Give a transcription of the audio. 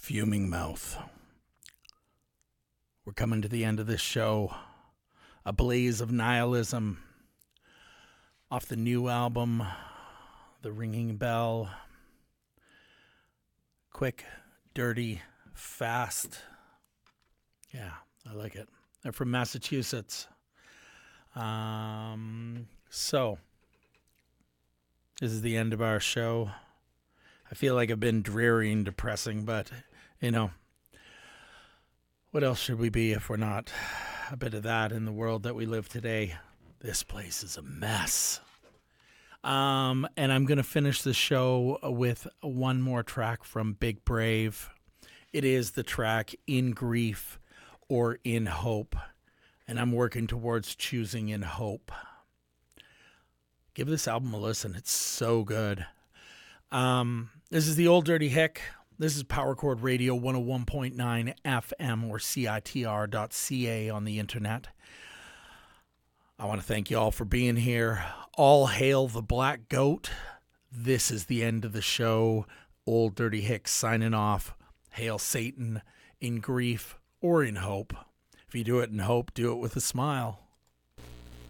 Fuming Mouth. We're coming to the end of this show. A Blaze of Nihilism. Off the new album, The Ringing Bell. Quick, dirty, fast. Yeah, I like it. They're from Massachusetts. So, this is the end of our show. I feel like I've been dreary and depressing, but, you know, what else should we be if we're not a bit of that in the world that we live today? This place is a mess. And I'm going to finish the show with one more track from Big Brave. It is the track In Grief or In Hope. And I'm working towards choosing In Hope. Give this album a listen. It's so good. This is the Old Dirty Hick. This is Power Chord Radio 101.9 FM or CITR.ca on the internet. I want to thank you all for being here. All hail the Black Goat. This is the end of the show. Old Dirty Hick signing off. Hail Satan, in grief or in hope. If you do it in hope, do it with a smile.